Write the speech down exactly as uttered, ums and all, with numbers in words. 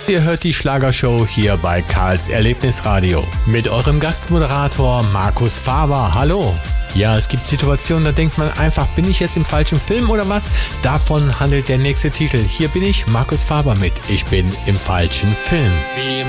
Ihr hört die Schlagershow hier bei Karls Erlebnisradio mit eurem Gastmoderator Markus Faber. Hallo! Ja, es gibt Situationen, da denkt man einfach, bin ich jetzt im falschen Film oder was? Davon handelt der nächste Titel. Hier bin ich, Markus Faber mit Ich bin im falschen Film.